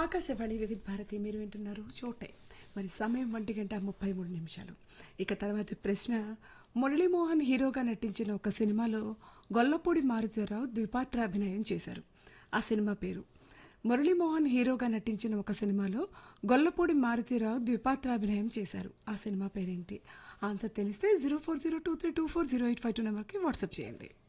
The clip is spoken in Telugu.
ఆకాశవాణి వివిధ భారతి మీరు వింటున్నారు చోటే. మరి సమయం 1:33. ఇక తర్వాత ప్రశ్న, మురళీమోహన్ హీరోగా నటించిన ఒక సినిమాలో గొల్లపూడి మారుతీరావు ద్విపాత్రాభినయం చేశారు. ఆ సినిమా పేరు. మురళీమోహన్ హీరోగా నటించిన ఒక సినిమాలో గొల్లపూడి మారుతీరావు ద్విపాత్రాభినయం చేశారు. ఆ సినిమా పేరేంటి? ఆన్సర్ తెలిస్తే 0402324085 నెంబర్కి వాట్సాప్ చేయండి.